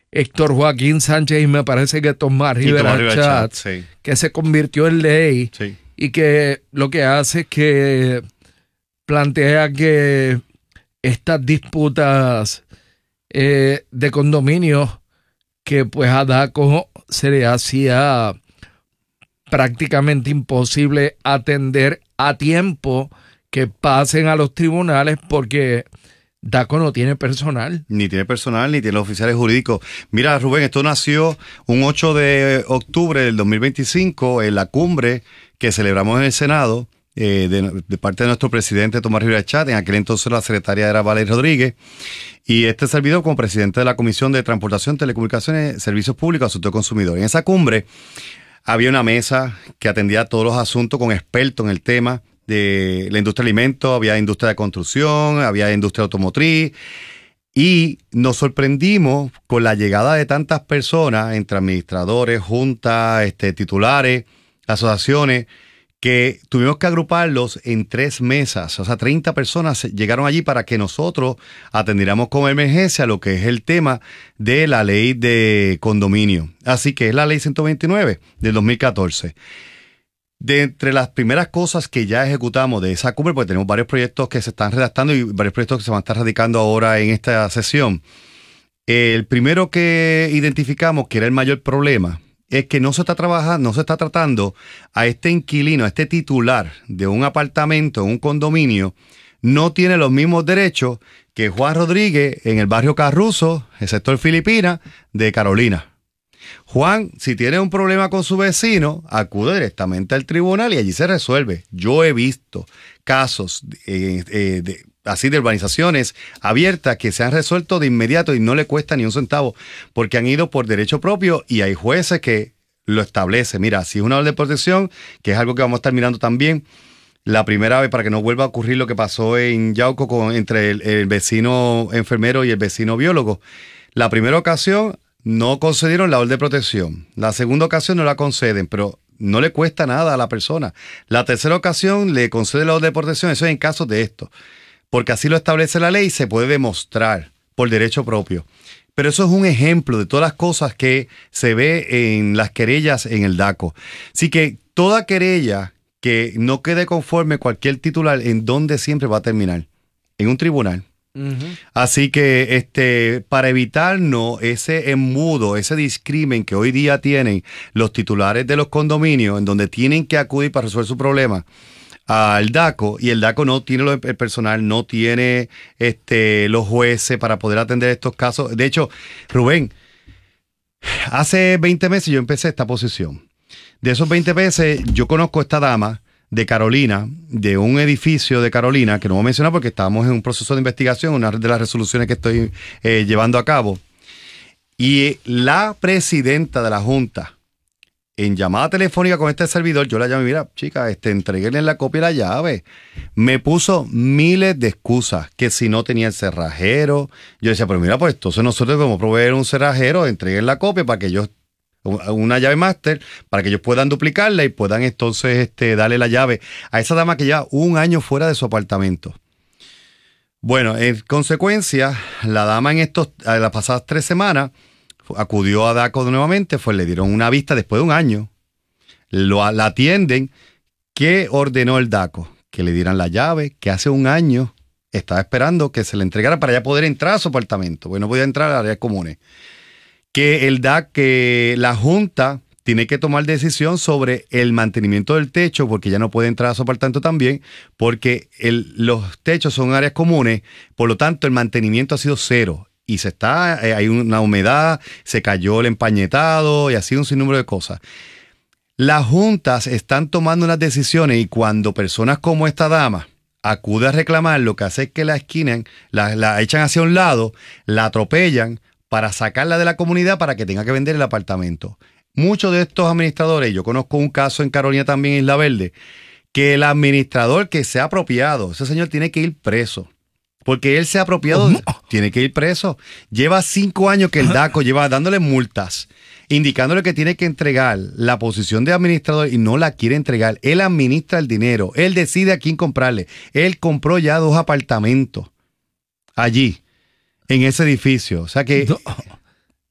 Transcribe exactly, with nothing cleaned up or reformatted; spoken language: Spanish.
Héctor Joaquín Sánchez y me parece que Tomás Rivera Chat, sí. que se convirtió en ley sí. y que lo que hace es que plantea que estas disputas eh, de condominios que pues a DACO se le hacía prácticamente imposible atender a tiempo, que pasen a los tribunales porque DACO no tiene personal. Ni tiene personal, ni tiene los oficiales jurídicos. Mira, Rubén, esto nació un ocho de octubre del dos mil veinticinco en la cumbre que celebramos en el Senado eh, de, de parte de nuestro presidente Tomás Rivera Chat. En aquel entonces la secretaria era Valeria Rodríguez. Y este servidor como presidente de la Comisión de Transportación, Telecomunicaciones, Servicios Públicos, Asuntos de Consumidor. En esa cumbre había una mesa que atendía todos los asuntos con expertos en el tema de la industria de alimentos, había industria de construcción, había industria automotriz, y nos sorprendimos con la llegada de tantas personas, entre administradores, juntas, este, titulares, asociaciones, que tuvimos que agruparlos en tres mesas. O sea, treinta personas llegaron allí para que nosotros atendiéramos con emergencia lo que es el tema de la ley de condominio. Así que es la ley ciento veintinueve del dos mil catorce. De entre las primeras cosas que ya ejecutamos de esa cumbre, porque tenemos varios proyectos que se están redactando y varios proyectos que se van a estar radicando ahora en esta sesión. El primero que identificamos que era el mayor problema es que no se está trabajando, no se está tratando a este inquilino, a este titular de un apartamento, un condominio, no tiene los mismos derechos que Juan Rodríguez en el barrio Carruzo, el sector Filipina, de Carolina. Juan, si tiene un problema con su vecino, acude directamente al tribunal y allí se resuelve. Yo he visto casos eh, eh, de, así de urbanizaciones abiertas que se han resuelto de inmediato y no le cuesta ni un centavo porque han ido por derecho propio y hay jueces que lo establecen. Mira, si es una orden de protección, que es algo que vamos a estar mirando también, la primera vez para que no vuelva a ocurrir lo que pasó en Yauco con, entre el, el vecino enfermero y el vecino biólogo. La primera ocasión no concedieron la orden de protección. La segunda ocasión no la conceden, pero no le cuesta nada a la persona. La tercera ocasión le concede la orden de protección. Eso es en casos de esto. Porque así lo establece la ley y se puede demostrar por derecho propio. Pero eso es un ejemplo de todas las cosas que se ve en las querellas en el DACO. Así que toda querella que no quede conforme cualquier titular, ¿en dónde siempre va a terminar? En un tribunal. Uh-huh. Así que este para evitarnos ese embudo, ese discrimen que hoy día tienen los titulares de los condominios en donde tienen que acudir para resolver su problema al DACO y el DACO no tiene el personal, no tiene este los jueces para poder atender estos casos. De hecho, Rubén, hace veinte meses yo empecé esta posición. De esos veinte meses yo conozco a esta dama de Carolina, de un edificio de Carolina, que no voy a mencionar porque estábamos en un proceso de investigación, una de las resoluciones que estoy eh, llevando a cabo. Y la presidenta de la Junta, en llamada telefónica con este servidor, yo la llamé, mira, chica, este, entréguenle la copia y la llave. Me puso miles de excusas, que si no tenía el cerrajero. Yo decía, pero mira, pues entonces nosotros podemos proveer un cerrajero, entreguen la copia para que ellos una llave máster para que ellos puedan duplicarla y puedan entonces este, darle la llave a esa dama que lleva un año fuera de su apartamento. Bueno, en consecuencia, la dama en estos, en las pasadas tres semanas acudió a DACO nuevamente, fue, le dieron una vista después de un año, lo, la atienden. ¿Qué ordenó el DACO? Que le dieran la llave, que hace un año estaba esperando que se le entregara para ya poder entrar a su apartamento, porque no podía entrar a las áreas comunes. Que el DACO, que la Junta tiene que tomar decisión sobre el mantenimiento del techo, porque ya no puede entrar a su apartamento también, porque el, los techos son áreas comunes, por lo tanto el mantenimiento ha sido cero. Y se está, eh, hay una humedad, se cayó el empañetado y así un sinnúmero de cosas. Las juntas están tomando unas decisiones y cuando personas como esta dama acude a reclamar, lo que hace es que la esquinan, la, la echan hacia un lado, la atropellan, para sacarla de la comunidad para que tenga que vender el apartamento. Muchos de estos administradores, yo conozco un caso en Carolina también, en Isla Verde, que el administrador que se ha apropiado, ese señor tiene que ir preso. Porque él se ha apropiado, no. tiene que ir preso. Lleva cinco años que el DACO lleva dándole multas, indicándole que tiene que entregar la posición de administrador y no la quiere entregar. Él administra el dinero, él decide a quién comprarle. Él compró ya dos apartamentos allí, en ese edificio. O sea que no.